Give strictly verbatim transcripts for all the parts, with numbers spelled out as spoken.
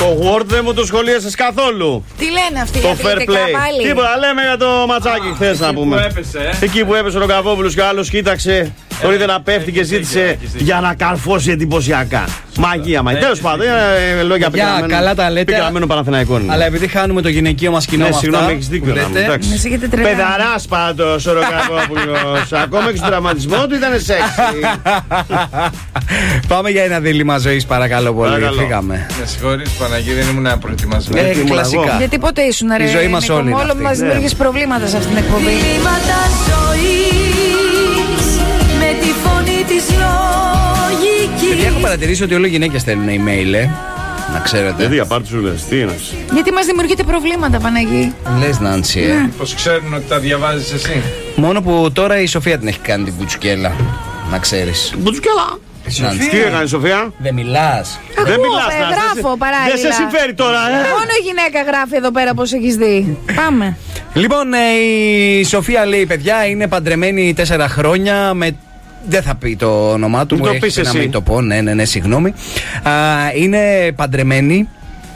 Το Word δεν μου το σχολίασες καθόλου. Τι λένε αυτοί το οι fair play. πάλι. Τίποτα, λέμε για το ματσάκι χθες να πούμε. Που έπεσε, ε. Εκεί που έπεσε ο Καβόπουλος και ο άλλος κοίταξε. Τον είδε να πέφτει και ζήτησε για να καρφώσει εντυπωσιακά. Μαγεία, μαγεία. Τέλος πάντων, είναι λόγια πικραμένων Παναθηναϊκών. Αλλά επειδή χάνουμε το γυναικείο μας κοινό. Ναι, συγγνώμη, έχεις δίκιο. Παιδαράς πάντως ο Ροκαβόπουλος. Ακόμα και στον τραυματισμό του ήταν σεξι. Πάμε για ένα δίλημμα ζωής, παρακαλώ πολύ. Φύγαμε. Με συγχωρείς Παναγία, δεν ήμουν προετοιμασμένο. Ε, κλασικά. Γιατί ποτέ ήσουν ρε. Η ζωή μας όλη. Όλο μας δημιουργείς προβλήματα σε αυτήν την εκπομπή. Διλήμματα ζωής με τη φωνή της λογικής. Επειδή έχω παρατηρήσει ότι όλοι οι γυναίκες στέλνουν email, ε. Να ξέρετε. Γιατί απάρτου σου λες, τι είναι. Γιατί μας δημιουργείτε προβλήματα, Παναγί. Λες, Νάντσι, ε. Πώς ξέρουν ότι τα διαβάζεις εσύ. Μόνο που τώρα η Σοφία την έχει κάνει την μπουτσουκέλα. Να ξέρεις. Μπουτσουκέλα. Τι έκανε η Σοφία? Δεν μιλάς. Δεν μιλάς, ε, γράφω παράλληλα. Δεν σε συμφέρει τώρα, ε. Μόνο η γυναίκα γράφει εδώ πέρα, πώς έχεις δει. Πάμε. Λοιπόν, ε, η Σοφία λέει, παιδιά, είναι παντρεμένη τέσσερα χρόνια με. Δεν θα πει το όνομά του, μην μου το πεις να εσύ. μην το πω, ναι, ναι, ναι, συγγνώμη. Α, είναι παντρεμένη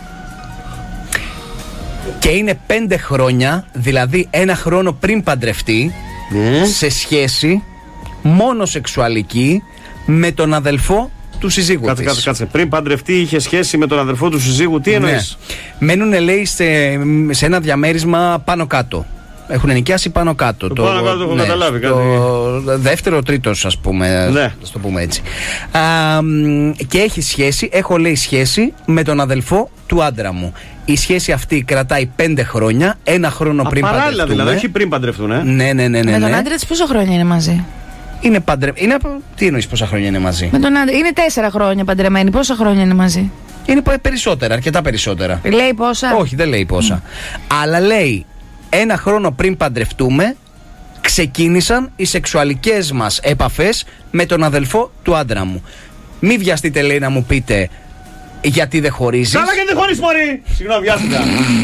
και είναι πέντε χρόνια, δηλαδή ένα χρόνο πριν παντρευτεί, Ναι. σε σχέση μόνο σεξουαλική με τον αδελφό του συζύγου Κάτσε, της. κάτσε, κάτσε. Πριν παντρευτεί, είχε σχέση με τον αδερφό του συζύγου. Τι εννοείς? Ναι. Μένουν, λέει, σε, σε ένα διαμέρισμα πάνω κάτω. Έχουν νοικιάσει πάνω κάτω. Το πάνω κάτω το έχω καταλάβει, Το δεύτερο, τρίτος, ας πούμε. Ναι. Ας το πούμε έτσι. Α, μ, και έχει σχέση, έχω λέει σχέση με τον αδελφό του άντρα μου. Η σχέση αυτή κρατάει πέντε χρόνια, ένα χρόνο Α, πριν παράλληλα παντρευτούμε. δηλαδή, όχι πριν παντρευτούν, ε. Ναι, ναι, ναι, ναι, Με τον ναι. άντρα της πόσο χρόνια είναι μαζί? Είναι παντρε... είναι... από- Τι εννοείς πόσα χρόνια είναι μαζί? Με τον άντρα. Είναι τέσσερα χρόνια παντρεμένοι. Πόσα χρόνια είναι μαζί? Είναι πο- περισσότερα, αρκετά περισσότερα. Λέει πόσα? Όχι, δεν λέει πόσα. Αλλά λέει, ένα χρόνο πριν παντρευτούμε, ξεκίνησαν οι σεξουαλικές μας επαφές με τον αδελφό του άντρα μου. Μη βιαστείτε, λέει, να μου πείτε γιατί δεν χωρίζεις. Καλά και δεν χωρίς μωρή! Συγγνώμη, βιάστηκα.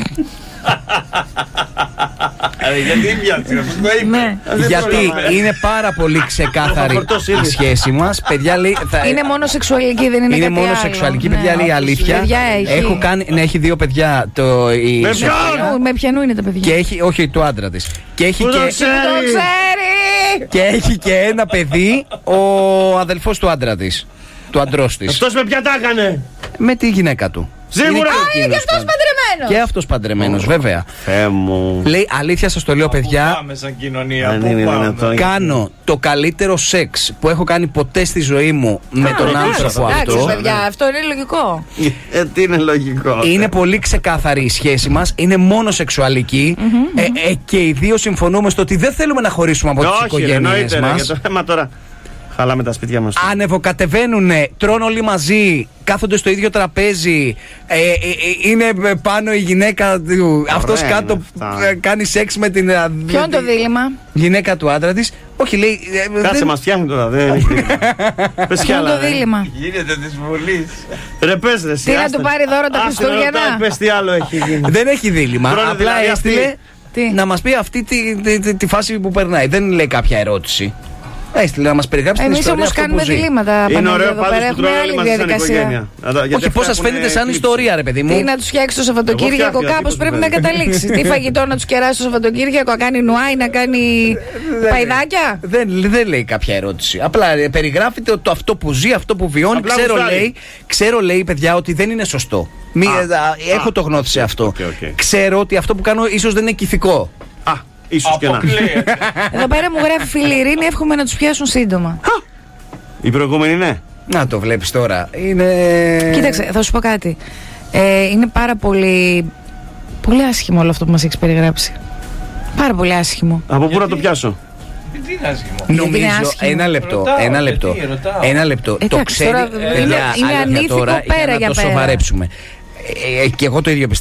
Γιατί βιάστηκα, αυτό το είπε. Ναι. Γιατί είναι πάρα πολύ ξεκάθαρη η σχέση μας. Παιδιά, λέει, θα... Είναι μόνο σεξουαλική, δεν είναι είναι κάτι μόνο άλλο. σεξουαλική, Ναι. παιδιά, λέει η αλήθεια. Παιδιά έχει. Έχω κάνει, ναι, έχει δύο παιδιά. Το, η Με Σοφία, ποιον? Με ποιανού είναι τα παιδιά? και έχει, όχι, το άντρα της. Και έχει Πού το και, ξέρει? Το ξέρει! και έχει και ένα παιδί, ο αδελφός του άντρα της. Του αντρός της. Αυτός με ποια τα έκανε? Με τη γυναίκα του. Σίγουρα. Είναι Α, και Είναι και εκείνος αυτός πάντα. παντρεμένος. Και αυτός παντρεμένος, βέβαια. Θεέ μου. Λέει, αλήθεια σας το λέω, παιδιά. Πάμε σαν κοινωνία. Αν Πού είναι πάμε? δυνατόν. Κάνω το καλύτερο σεξ που έχω κάνει ποτέ στη ζωή μου με τον εντάξει, άνθρωπο εντάξει, αυτό. παιδιά, αυτό είναι λογικό. Ε, τι είναι λογικό. Είναι πολύ ξεκάθαρη η σχέση μας. Είναι μόνο σεξουαλική. Ε, ε, και οι δύο συμφωνούμε στο ότι δεν θέλουμε να χωρίσουμε από τις Όχι, ρε, οικογένειες εννοείται, ρε, μας. για το θέμα τώρα. Χαλάμε τα σπίτια μας. Ανεβοκατεβαίνουν, τρώνε όλοι μαζί, κάθονται στο ίδιο τραπέζι. Ε, ε, ε, είναι πάνω η γυναίκα του. Αυτός είναι κάτω αυτά. ε, κάνει σεξ με την ε, Ποιο είναι το δίλημμα? γυναίκα του άντρα της. Όχι, λέει. ε, Κάτσε, δεν- μας φτιάχνει τώρα. Δεν έχει δίλημα. Πες κι Ποιο είναι άλλα, το ρε. δίλημμα? Γίνεται της Βουλής. Ρε πες ρε, εσύ, Τι να άστα. του πάρει δώρο τα Άσε, Χριστούγεννα? ρωτάει, πες τι άλλο έχει γίνει. Δεν έχει δίλημα. Τρώνε Απλά δηλαδή αυτή. έστειλε Τι? να μας πει αυτή τη, τη, τη, τη φάση που περνάει. Δεν λέει κάποια ερώτηση. Έστειλε να μας περιγράψει την Εμείς ιστορία όμως αυτό που κάνουμε ζει. διλήμματα. Είναι Παναγία, ωραίο εδώ πάντως πέρα που έχουμε τρώμε όλοι άλλη μαζί σαν διαδικασία. οικογένεια. Όχι, πώς σας φαίνεται σαν ιστορία, ρε παιδί μου. Τι να τους φτιάξει το Σαββατοκύριακο, φτιάχτηκα, κάπως τι πρέπει να πώς καταλήξει. Τι φαγητό να τους κεράσει το Σαββατοκύριακο, να κάνει νουάι, να κάνει παϊδάκια. Δεν, δεν λέει κάποια ερώτηση. Απλά ε, περιγράφεται το αυτό που ζει, αυτό που βιώνει. Απλά Ξέρω γουστάρει. λέει, ξέρω, λέει, παιδιά, ότι δεν είναι σωστό. Μη, Α, ε, α, έχω α, το γνώθι σε αυτό. οκ, οκ. Ξέρω ότι αυτό που κάνω ίσως δεν είναι ηθικό. Α, ίσως και να. Αποκλείεται. Εδώ πέρα μου γράφει φίλη Ειρήνη, εύχομαι να τους πιάσουν σύντομα. Η προηγούμενη ναι. Να το βλέπεις τώρα. Είναι. Κοίταξε, θα σου πω κάτι. Ε, είναι πάρα πολύ. Πολύ άσχημο όλο αυτό που μας έχεις περιγράψει. Πάρα πολύ άσχημο. Από πού να το πιάσω? Τι είναι άσχημο. είναι Νομίζω. άσχημο. Ένα λεπτό. Ρωτάω, ένα γιατί, λεπτό. ρωτάω. Ένα λεπτό. Εντάξει, το ξέρει. τώρα, παιδιά, είναι- είναι αλήθεια ανήθικο τώρα, πέρα για να για το πέρα. σοβαρέψουμε. Ε, ε, και εγώ το ίδιο πιστεύω.